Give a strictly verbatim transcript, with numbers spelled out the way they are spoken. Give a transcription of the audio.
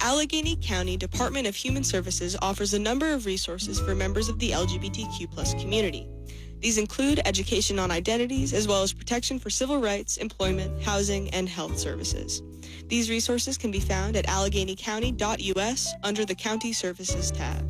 Allegheny County Department of Human Services offers a number of resources for members of the L G B T Q plus community. These include education on identities, as well as protection for civil rights, employment, housing, and health services. These resources can be found at allegheny county dot U S under the County Services tab.